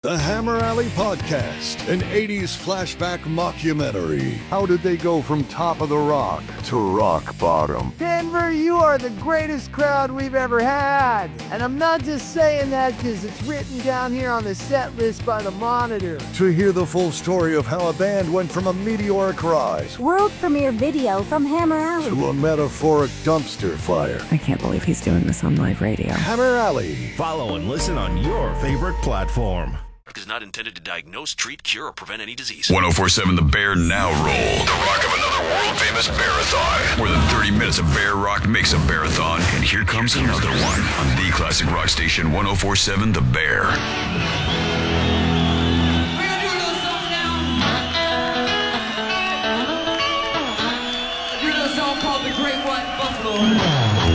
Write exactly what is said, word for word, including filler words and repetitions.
The Hammer Alley Podcast, an eighties flashback mockumentary. How did they go from top of the rock to rock bottom? Denver, you are the greatest crowd we've ever had. And I'm not just saying that because it's written down here on the set list by the Monitor. To hear the full story of how a band went from a meteoric rise, world premiere video from Hammer Alley, to a metaphoric dumpster fire. I can't believe he's doing this on live radio. Hammer Alley. Follow and listen on your favorite platform. Is not intended to diagnose, treat, cure, or prevent any disease. one oh four point seven The Bear now roll. The rock of another world-famous Bearathon. More than thirty minutes of bear rock makes a Bearathon, and here comes another one on the classic rock station one oh four point seven The Bear.